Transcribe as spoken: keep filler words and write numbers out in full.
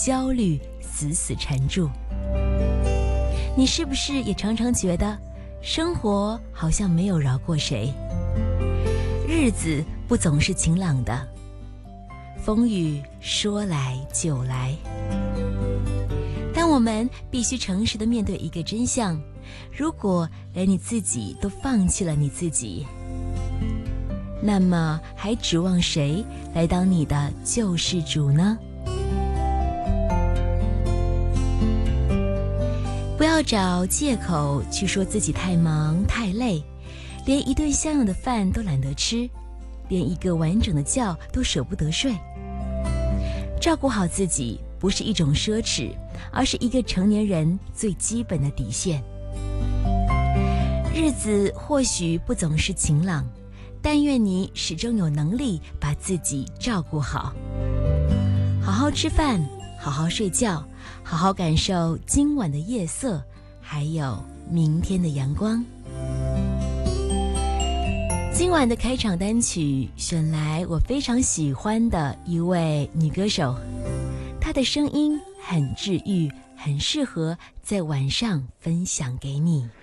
焦虑死死缠住。你是不是也常常觉得生活好像没有饶过谁？日子不总是晴朗的，风雨说来就来。但我们必须诚实地面对一个真相，如果连你自己都放弃了你自己，那么还指望谁来当你的救世主呢？不要找借口去说自己太忙太累，连一顿相应的饭都懒得吃，连一个完整的觉都舍不得睡。照顾好自己不是一种奢侈，而是一个成年人最基本的底线。日子或许不总是晴朗，但愿你始终有能力把自己照顾好。好好吃饭，好好睡觉，好好感受今晚的夜色，还有明天的阳光。今晚的开场单曲选来我非常喜欢的一位女歌手，她的声音很治愈，很适合在晚上分享给你。